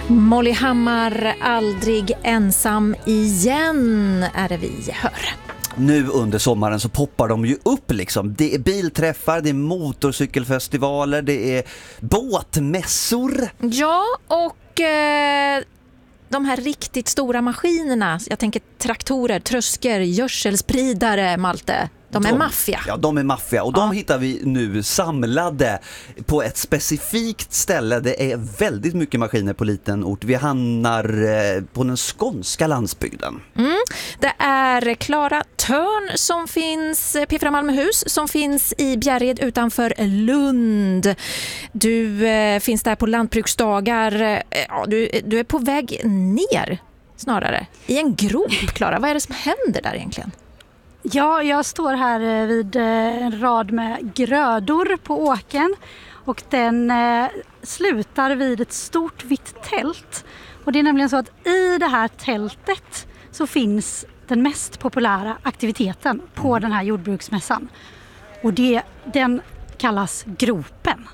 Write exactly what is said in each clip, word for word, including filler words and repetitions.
Molly Hammar, aldrig ensam igen är det vi hör. Nu under sommaren så poppar de ju upp liksom. Det är bilträffar, det är motorcykelfestivaler, det är båtmässor. Ja, och eh, de här riktigt stora maskinerna, jag tänker traktorer, trösker, gödselspridare, Malte. De är de, maffia. Ja, de är maffia. Och ja. de hittar vi nu samlade på ett specifikt ställe. Det är väldigt mycket maskiner på liten ort. Vi hamnar på den skånska landsbygden. Mm. Det är Klara Törn som finns, P fyra Malmöhus, som finns i Bjärred utanför Lund. Du eh, finns där på lantbruksdagar. Ja, du, du är på väg ner snarare. I en grop, Klara. Vad är det som händer där egentligen? Ja, jag står här vid en rad med grödor på åken och den eh, slutar vid ett stort vitt tält. Och det är nämligen så att i det här tältet så finns den mest populära aktiviteten på den här jordbruksmässan. Och det, den kallas gropen.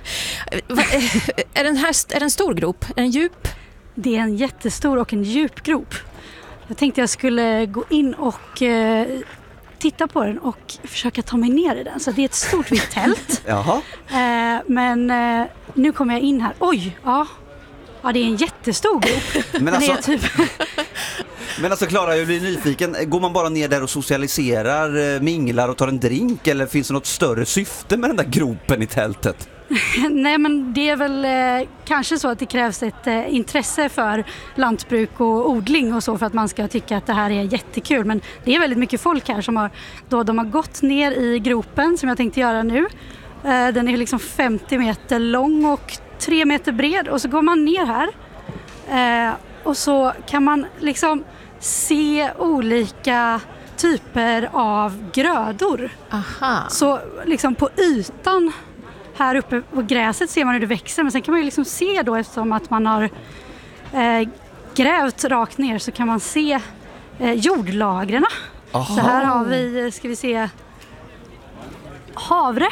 är, den här, är den en stor grop? Är den djup? Det är en jättestor och en djup grop. Jag tänkte jag skulle gå in och eh, titta på den och försöka ta mig ner i den. Så det är ett stort vitt tält. Jaha. Eh, men eh, nu kommer jag in här. Oj, ja. Ja, det är en jättestor grop. Men alltså, är typ... men alltså Klara, jag blir nyfiken. Går man bara ner där och socialiserar, minglar och tar en drink? Eller finns det något större syfte med den där gropen i tältet? Nej, men det är väl eh, kanske så att det krävs ett eh, intresse för lantbruk och odling och så för att man ska tycka att det här är jättekul. Men det är väldigt mycket folk här som har, då de har gått ner i gropen som jag tänkte göra nu. Eh, den är liksom femtio meter lång och tre meter bred och så går man ner här eh, och så kan man liksom se olika typer av grödor. Aha. Så liksom på ytan här uppe på gräset ser man hur det växer, men sen kan man ju liksom se då, eftersom att man har eh, grävt rakt ner, så kan man se eh, jordlagren. Så här har vi, ska vi se, havre.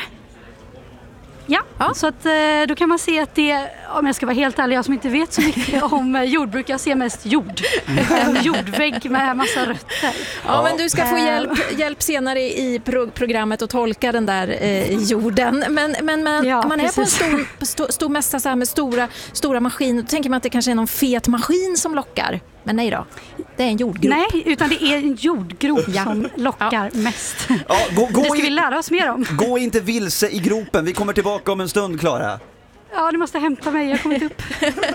Ja, ja. Så att, eh, då kan man se att det, om jag ska vara helt ärlig, jag som inte vet så mycket om jord, jag ser mest jord. En jordvägg med massa rötter. Ja, men du ska få hjälp, hjälp senare i pro- programmet att tolka den där eh, jorden. Men, men, men ja, man är precis. På en stor, på stor, stor mässa så här med stora, stora maskiner. Då tänker man att det kanske är någon fet maskin som lockar. Men nej då, det är en jordgrop. Nej, utan det är en jordgrop ja. som lockar ja. mest. Ja, gå, gå det ska in, vi lära oss mer om. Gå inte vilse i gropen, vi kommer tillbaka om en stund, Klara. Ja, du måste hämta mig, jag har kommit upp.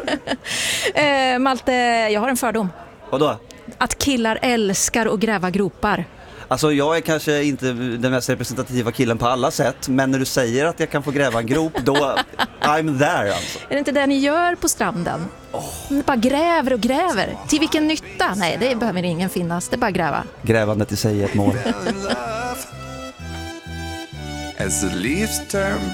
eh, Malte, jag har en fördom. Vadå? Att killar älskar att gräva gropar. Alltså jag är kanske inte den mest representativa killen på alla sätt, men när du säger att jag kan få gräva en grop, då I'm there alltså. Är det inte det ni gör på stranden? Oh. Ni bara gräver och gräver. Till vilken nytta? Nej, det behöver ingen finnas, det är bara gräva. Grävandet i sig är ett mål. As the leaves turn